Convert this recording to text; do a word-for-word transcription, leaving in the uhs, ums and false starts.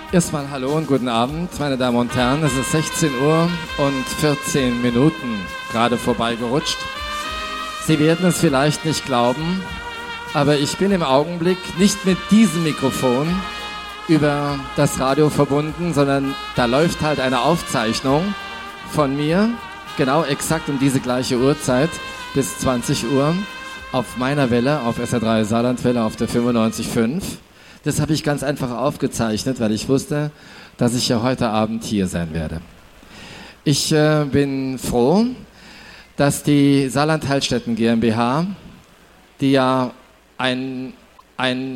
Erstmal hallo und guten Abend, meine Damen und Herren. Es ist sechzehn Uhr und vierzehn Minuten gerade vorbeigerutscht. Sie werden es vielleicht nicht glauben, aber ich bin im Augenblick nicht mit diesem Mikrofon über das Radio verbunden, sondern da läuft halt eine Aufzeichnung von mir, genau exakt um diese gleiche Uhrzeit, bis zwanzig Uhr, auf meiner Welle, auf S R drei Saarlandwelle, auf der fünfundneunzig Komma fünf. Das habe ich ganz einfach aufgezeichnet, weil ich wusste, dass ich ja heute Abend hier sein werde. Ich äh, bin froh, dass die Saarland Heilstätten GmbH, die ja ein, ein